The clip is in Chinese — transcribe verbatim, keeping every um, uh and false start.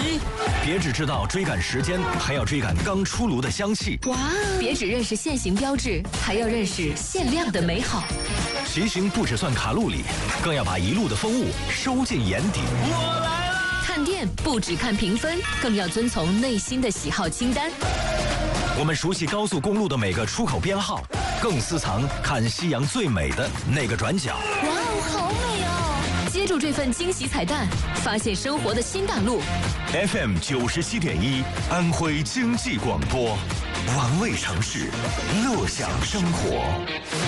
西。别只知道追赶时间，还要追赶刚出炉的香气。 哇！别只认识限行标志，还要认识限量的美好。 骑行不只算卡路里，更要把一路的风物收进眼底。 我来了！ 看店不只看评分，更要遵从内心的喜好清单。 我们熟悉高速公路的每个出口编号，更私藏看夕阳最美的那个转角。 哇哦，好美哦！接住这份惊喜彩蛋，发现生活的新大陆。 F M 九十七点一，安徽经济广播，玩味城市，乐享生活。